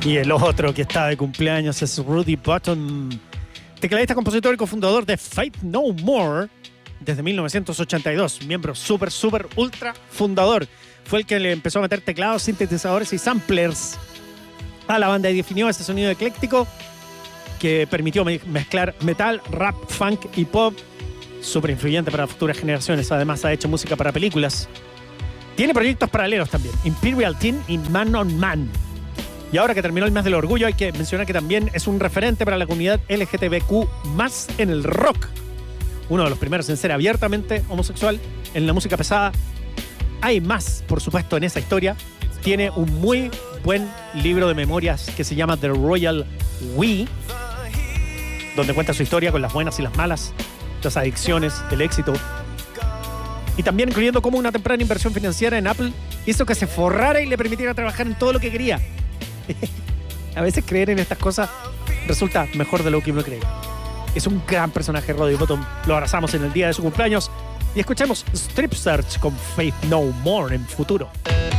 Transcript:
Y el otro que está de cumpleaños es Rudy Button, tecladista, compositor y cofundador de Faith No More desde 1982. Miembro súper, ultra fundador. Fue el que le empezó a meter teclados, sintetizadores y samplers a la banda y definió ese sonido ecléctico que permitió mezclar metal, rap, funk y pop. Súper influyente para futuras generaciones. Además ha hecho música para películas. Tiene proyectos paralelos también, Imperial Teen y Man on Man. Y ahora que terminó el mes del orgullo, hay que mencionar que también es un referente para la comunidad LGTBQ+ en el rock. Uno de los primeros en ser abiertamente homosexual en la música pesada. Hay más, por supuesto, en esa historia. Tiene un muy buen libro de memorias que se llama The Royal We, donde cuenta su historia con las buenas y las malas, las adicciones, el éxito. Y también incluyendo cómo una temprana inversión financiera en Apple hizo que se forrara y le permitiera trabajar en todo lo que quería. A veces creer en estas cosas resulta mejor de lo que uno cree. Es un gran personaje, Rudy Button. Lo abrazamos en el día de su cumpleaños y escuchemos Strip Search con Faith No More en futuro.